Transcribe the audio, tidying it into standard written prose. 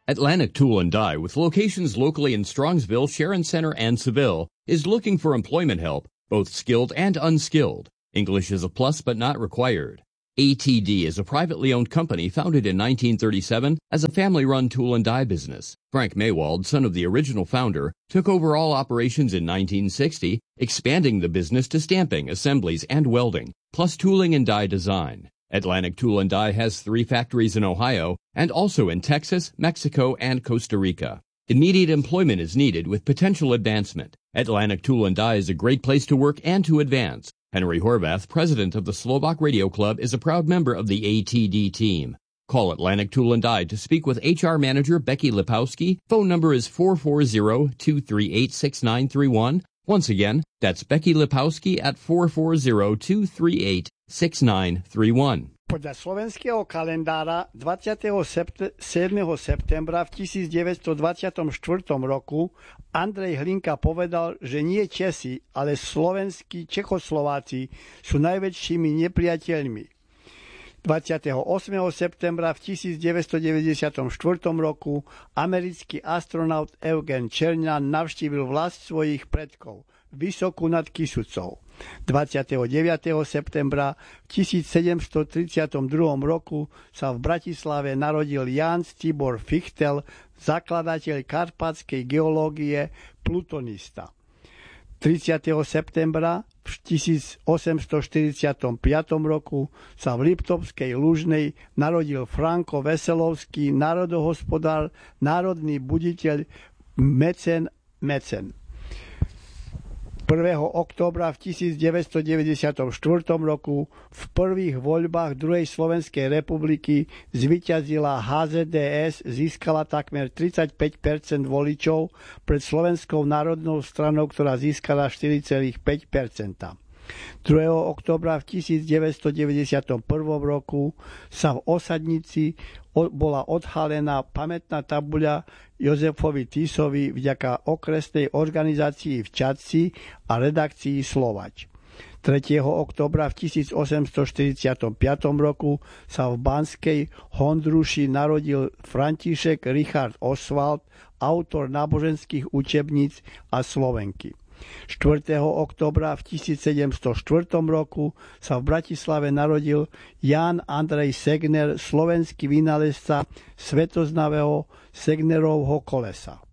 Atlantic Tool and Die, with locations locally in Strongsville, Sharon Center, and Seville, is looking for employment help, both skilled and unskilled. English is a plus but not required. ATD is a privately owned company founded in 1937 as a family-run tool and die business. Frank Maywald, son of the original founder, took over all operations in 1960, expanding the business to stamping, assemblies, and welding, plus tooling and die design. Atlantic Tool and Die has 3 factories in Ohio and also in Texas, Mexico, and Costa Rica. Immediate employment is needed with potential advancement. Atlantic Tool and Die is a great place to work and to advance. Henry Horvath, president of the Slovak Radio Club, is a proud member of the ATD team. Call Atlantic Tool and Die to speak with HR manager Becky Lipowski. Phone number is 440-238-6931. Once again, that's Becky Lipowski at 440-238-6931. Podľa slovenského kalendára 27. septembra v 1924 roku Andrej Hlinka povedal, že nie Česi, ale slovenskí Čechoslováci sú najväčšími nepriateľmi. 28. septembra v 1994 roku americký astronaut Eugen Černian navštívil vlast svojich predkov, Vysokú nad Kysucou. 29. septembra v 1732 roku sa v Bratislave narodil Jan Tibor Fichtel, zakladateľ karpatskej geológie, plutonista. 30. septembra v 1845 roku sa v Liptovskej Lužnej narodil Franko Veselovský, národohospodár, národný buditeľ, mecen. 1. októbra v 1994 roku v prvých voľbách druhej Slovenskej republiky zvíťazila HZDS, získala takmer 35% voličov pred Slovenskou národnou stranou, ktorá získala 4,5%. 2. októbra v 1991 roku sa v Osadnici bola odhalená pamätná tabuľa Jozefovi Tisovi vďaka okresnej organizácii v Čadci a redakcii Slovač. 3. októbra v 1845 roku sa v Banskej Hondruši narodil František Richard Oswald, autor náboženských učebníc a Slovenky. 4. októbra v 1704 roku sa v Bratislave narodil Jan Andrej Segner, slovenský vynálezca svätoznavého Segnerovho kolesa.